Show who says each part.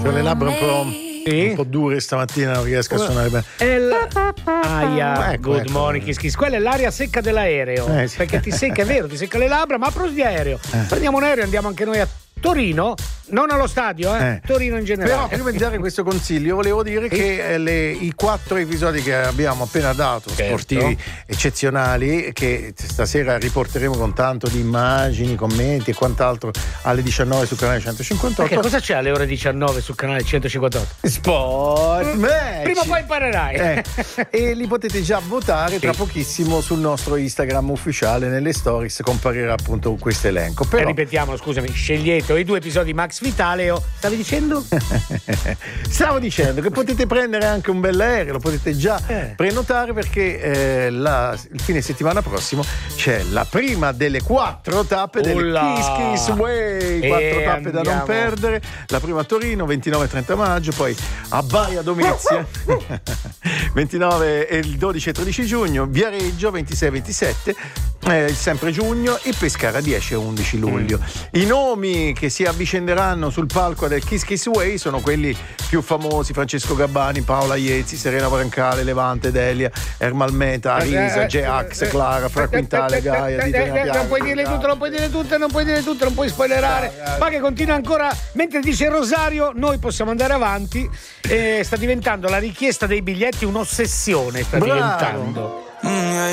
Speaker 1: Ho le labbra un po' dure stamattina, non riesco a suonare bene.
Speaker 2: Good morning, Kiss Kiss. Quella è l'aria secca dell'aereo.
Speaker 1: Sì.
Speaker 2: Perché ti secca, è vero, ti secca le labbra, ma a proposito di aereo. Prendiamo un aereo e andiamo anche noi a Torino, non allo stadio, Torino in generale.
Speaker 1: Però prima di dare questo consiglio volevo dire che i 4 episodi che abbiamo appena dato, sportivi eccezionali, che stasera riporteremo con tanto di immagini, commenti e quant'altro alle 19 sul canale 158.
Speaker 2: Che cosa c'è alle ore 19 sul canale 158?
Speaker 1: Sport
Speaker 2: prima o poi imparerai.
Speaker 1: E li potete già votare tra pochissimo sul nostro Instagram ufficiale. Nelle stories comparirà appunto questo elenco. Però
Speaker 2: ripetiamolo, scusami, scegliete i 2 episodi Max Vitaleo. Stavi dicendo?
Speaker 1: Stavo dicendo che potete prendere anche un bell'aereo, lo potete già prenotare, perché il fine settimana prossimo c'è la prima delle 4 tappe del Kiss Kiss Way, 4 tappe da non perdere. La prima a Torino 29-30 maggio, poi a Bari a Domizia 29 e il 12 e 13 giugno, Viareggio 26-27 sempre giugno, e Pescara 10 e 11 luglio. I nomi che si avvicenderanno sul palco del Kiss Kiss Way sono quelli più famosi: Francesco Gabbani, Paola Iezzi, Serena Brancale, Levante, Delia, Ermal Meta, Arisa, J-Ax, Clara, Fra Quintale, Gaia,
Speaker 2: non puoi dire tutto, non puoi spoilerare. Ma che continua ancora, mentre dice Rosario noi possiamo andare avanti. Sta diventando la richiesta dei biglietti un'ossessione, diventando.